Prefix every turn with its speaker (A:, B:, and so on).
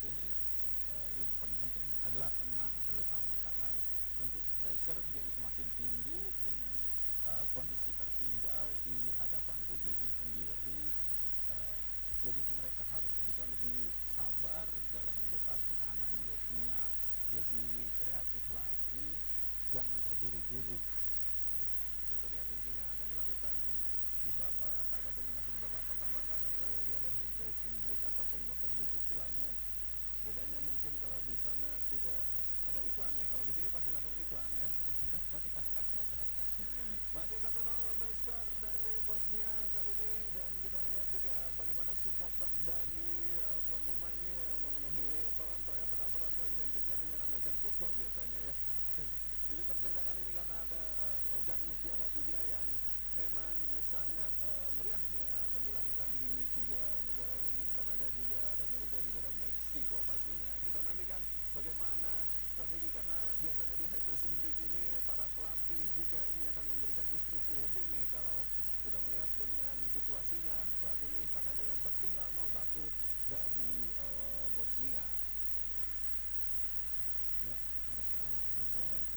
A: ini yang paling penting adalah tenang terutama karena tentu pressure jadi semakin tinggi dengan kondisi tertinggal di hadapan publiknya sendiri. eh, jadi mereka harus bisa lebih sabar dalam membongkar pertahanan Bosnia, lebih kreatif lagi, jangan terburu-buru.
B: Itu dia kuncinya akan dilakukan di babak ataupun masih di babak pertama, karena sekali lagi ada hydration break ataupun water break istilahnya. Bedanya mungkin kalau di sana tidak ada iklan ya, kalau di sini pasti langsung iklan ya. Masih 1-0 untuk skor dari Bosnia kali ini, dan kita melihat juga bagaimana supporter dari tuan rumah ini memenuhi Toronto ya, padahal Toronto identiknya dengan American football biasanya ya. Ini berbeda kali ini karena ada ajang Piala Dunia yang memang sangat meriah yang akan dilakukan di tiga negara ini, Kanada juga, ada Amerika juga, dan Meksiko pastinya. Kita nantikan bagaimana strategi, karena biasanya di hydration break ini para pelatih juga ini akan memberikan instruksi lebih nih. Kalau kita melihat dengan situasinya saat ini, Kanada yang tertinggal 0-1 dari Bosnia.
C: Ya, karena sudah mulai